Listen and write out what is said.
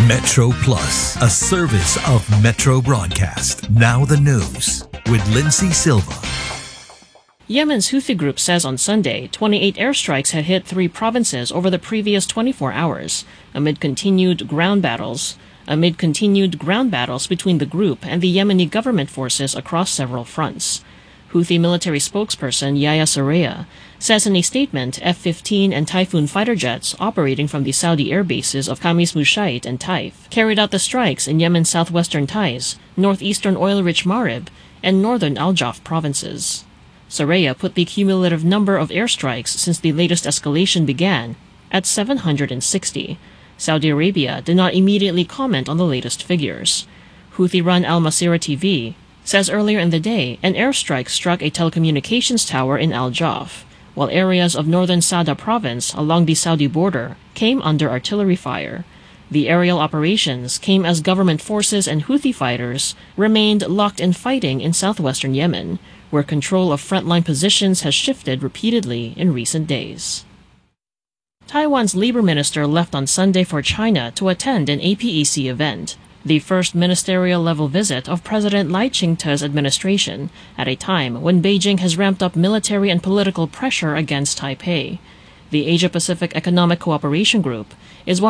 Metro Plus, a service of Metro Broadcast. Now the news with Lindsay Silva. Yemen's Houthi group says on Sunday 28 airstrikes had hit 3 provinces over the previous 24 hours, amid continued ground battles between the group and the Yemeni government forces across several fronts. Houthi military spokesperson Yahya Saraya says in a statement F-15 and Typhoon fighter jets operating from the Saudi air bases of Khamis Mushait and Taif carried out the strikes in Yemen's southwestern Taiz, northeastern oil-rich Marib, and northern Al-Jaf provinces. Saraya put the cumulative number of airstrikes since the latest escalation began at 760. Saudi Arabia did not immediately comment on the latest figures. Houthi-run Al Masirah TV says earlier in the day an airstrike struck a telecommunications tower in Al-Jaf, while areas of northern Sada province along the Saudi border came under artillery fire. The aerial operations came as government forces and Houthi fighters remained locked in fighting in southwestern Yemen, where control of frontline positions has shifted repeatedly in recent days. Taiwan's Labor Minister left on Sunday for China to attend an APEC event, the first ministerial-level visit of President Lai Ching-te's administration, at a time when Beijing has ramped up military and political pressure against Taipei. The Asia-Pacific Economic Cooperation Group is one